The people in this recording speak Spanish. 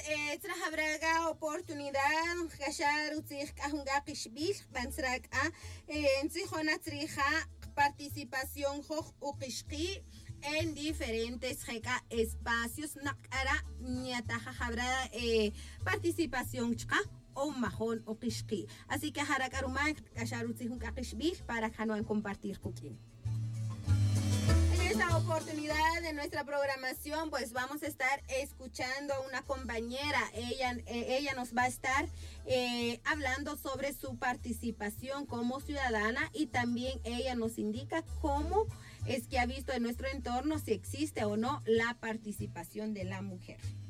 trahabraga oportunidad kashar utzih kahunga kishbil bansrak enzihona trija participación hoj uqishqi en diferentes espacios nakara niataja habrá participación chqa o majón o kishqi. Así que harakarumay kashar utzih un kishbil para que no compartir kukin. En esta oportunidad de nuestra programación, pues vamos a estar escuchando a una compañera. Ella nos va a estar hablando sobre su participación como ciudadana y también ella nos indica cómo es que ha visto en nuestro entorno si existe o no la participación de la mujer.